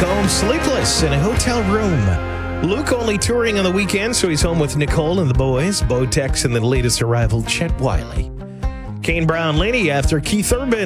home sleepless in a hotel room. Luke only touring on the weekend, so he's home with Nicole and the boys, Bo Tex, and the latest arrival, Chet Wiley. Kane Brown Laney after Keith Urban.